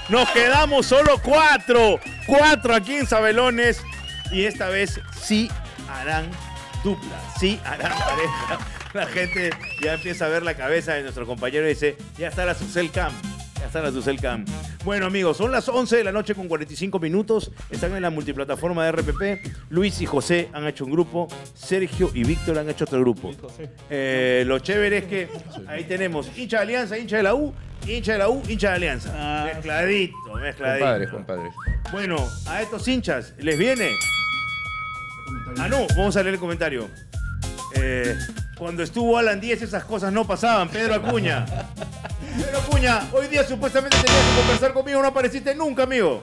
Nos quedamos solo 4. 4 aquí en Sabelones. Y esta vez sí harán dupla. Sí harán pareja. La gente ya empieza a ver la cabeza de nuestro compañero y dice, ya está la Susel Cam. Ya está la Susel Cam. Bueno, amigos, son las 11 de la noche con 45 minutos. Están en la multiplataforma de RPP. Luis y José han hecho un grupo. Sergio y Víctor han hecho otro grupo. Lo chévere es que ahí tenemos hincha de Alianza, hincha de la U, hincha de la U, hincha de Alianza. Mezcladito. Compadres. Bueno, a estos hinchas, ¿les viene? No, vamos a leer el comentario. Cuando estuvo Alan 10 esas cosas no pasaban. Pedro Acuña. Pedro Acuña, hoy día supuestamente tenías que conversar conmigo, no apareciste nunca, amigo.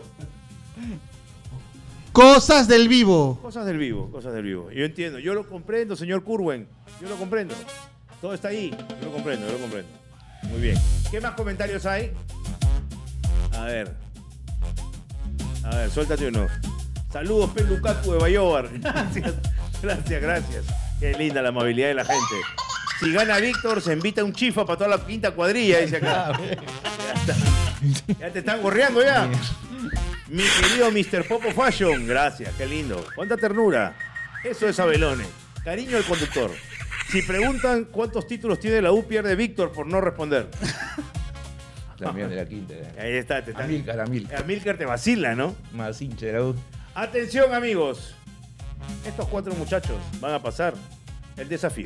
Cosas del vivo. Cosas del vivo. Yo entiendo, yo lo comprendo, señor Curwen. Yo lo comprendo. Todo está ahí. Yo lo comprendo. Muy bien. ¿Qué más comentarios hay? A ver, suéltate uno. Saludos, Pelucacu de Bayobar. Gracias. Qué linda la amabilidad de la gente. Si gana Víctor, se invita un chifa para toda la quinta cuadrilla, dice acá. Ya te están gorreando ya. Mi querido Mr. Popo Fashion. Gracias, qué lindo. Cuánta ternura. Eso es Sabelones. Cariño al conductor. Si preguntan cuántos títulos tiene la U, pierde Víctor por no responder. También de la quinta. Ahí está. Amílcar te vacila, ¿no? Más hincha de la U. Atención, amigos. Estos 4 muchachos van a pasar el desafío.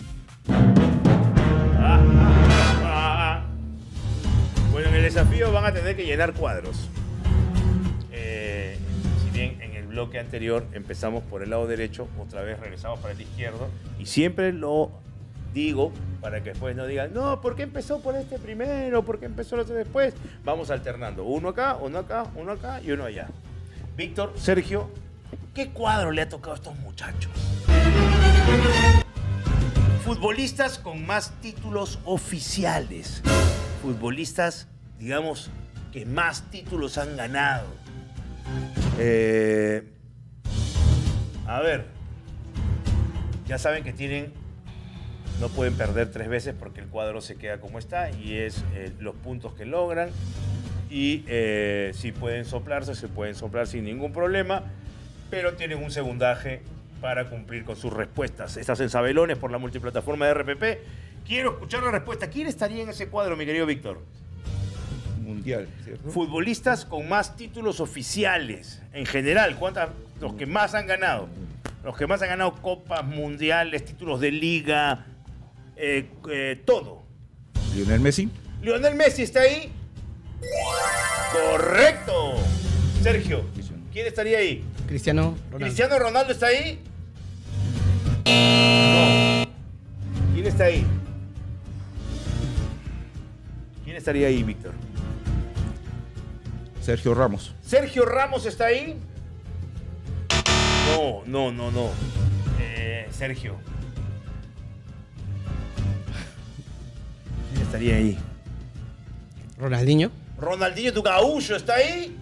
Bueno, en el desafío van a tener que llenar cuadros. Si bien en el bloque anterior empezamos por el lado derecho, otra vez regresamos para el izquierdo. Y siempre lo digo para que después no digan, no, ¿por qué empezó por este primero? ¿Por qué empezó el otro después? Vamos alternando. Uno acá y uno allá. Víctor, Sergio, ¿qué cuadro le ha tocado a estos muchachos? Futbolistas con más títulos oficiales. Futbolistas, digamos, que más títulos han ganado. A ver, ya saben que no pueden perder 3 veces porque el cuadro se queda como está y es los puntos que logran. Y si pueden soplarse, se pueden soplar sin ningún problema, pero tienen un segundaje para cumplir con sus respuestas. Estás en Sabelones por la multiplataforma de RPP. Quiero escuchar la respuesta. ¿Quién estaría en ese cuadro, mi querido Víctor? Mundial, ¿cierto? Futbolistas con más títulos oficiales. En general, los que más han ganado. Los que más han ganado copas mundiales, títulos de liga, todo. Lionel Messi. Lionel Messi está ahí. Correcto. Sergio, ¿quién estaría ahí? Cristiano Ronaldo. ¿Cristiano Ronaldo está ahí? No. ¿Quién está ahí? ¿Quién estaría ahí, Víctor? Sergio Ramos. ¿Sergio Ramos está ahí? No. Sergio. ¿Quién estaría ahí? Ronaldinho. ¿Ronaldinho tu gaullo está ahí?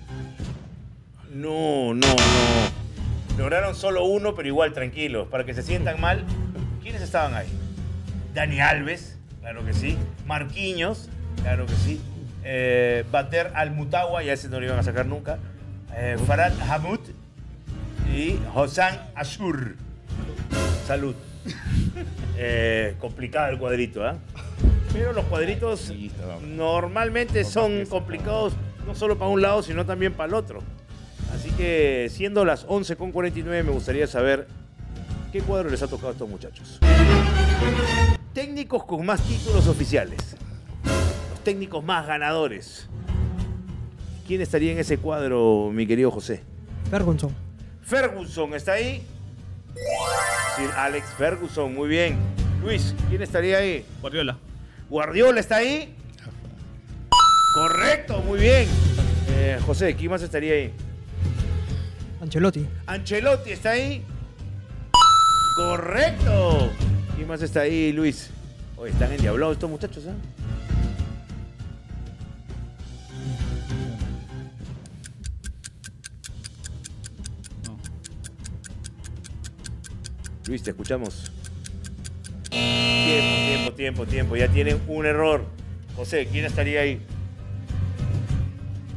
No. Lograron solo uno, pero igual, tranquilos. Para que se sientan mal. ¿Quiénes estaban ahí? Dani Alves, claro que sí. Marquinhos, claro que sí. Bater Al-Mutawa, ya ese no lo iban a sacar nunca. Farad Hamoud y Hossam Ashur. Salud. Complicado el cuadrito, ¿eh? Pero los cuadritos normalmente son complicados no solo para un lado, sino también para el otro. Así que, siendo las 11:49, me gustaría saber qué cuadro les ha tocado a estos muchachos. Técnicos con más títulos oficiales. Los técnicos más ganadores. ¿Quién estaría en ese cuadro, mi querido José? Ferguson. Ferguson, ¿está ahí? Sir Alex Ferguson, muy bien. Luis, ¿quién estaría ahí? Guardiola está ahí. Correcto, muy bien. José, ¿quién más estaría ahí? Ancelotti está ahí. Correcto. ¿Quién más está ahí, Luis? Hoy están endiablados estos muchachos, ¿eh? Luis, te escuchamos. Tiempo. Ya tienen un error. José, ¿quién estaría ahí?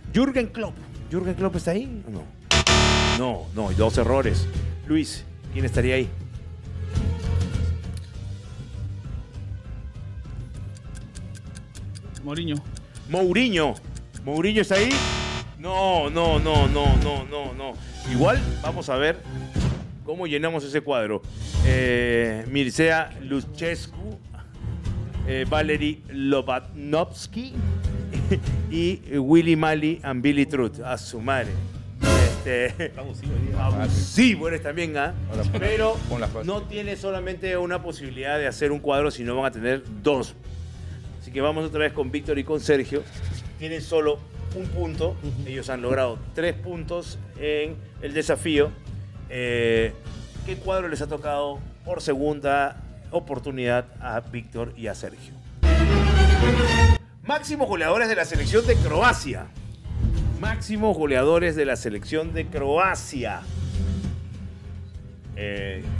Jürgen Klopp. ¿Jürgen Klopp está ahí o no? No, 2 errores. Luis, ¿quién estaría ahí? Mourinho. ¿Mourinho está ahí? No. Igual, vamos a ver cómo llenamos ese cuadro. Mircea Luchescu, Valery Lobanovsky y Willy Mali and Billy Truth. A su madre. Abusivo eres también, ¿ah? Pero no tiene solamente una posibilidad de hacer un cuadro, sino van a tener 2. Así que vamos otra vez con Víctor y con Sergio. Tienen solo un punto. Ellos han logrado 3 puntos en el desafío. ¿Qué cuadro les ha tocado por segunda oportunidad a Víctor y a Sergio? Máximos goleadores de la selección de Croacia. Máximos goleadores de la selección de Croacia.